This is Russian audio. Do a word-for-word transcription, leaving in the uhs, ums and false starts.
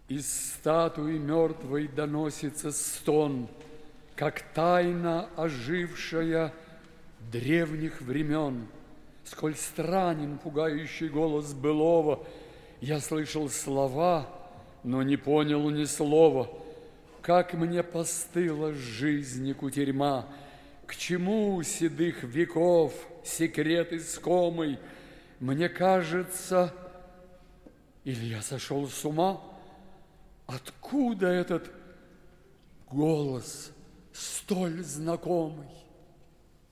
Из статуи мертвой доносится стон, как тайна, ожившая древних времен. Сколь странен пугающий голос былого, я слышал слова, но не понял ни слова. Как мне постыла жизнь кутерьма, к чему седых веков секрет искомый? Мне кажется, или я сошел с ума? Откуда этот голос столь знакомый?